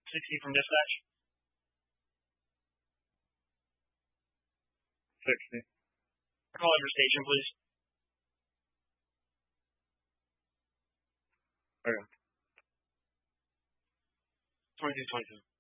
60 from dispatch. 60. Call every station, please. Okay. 2222.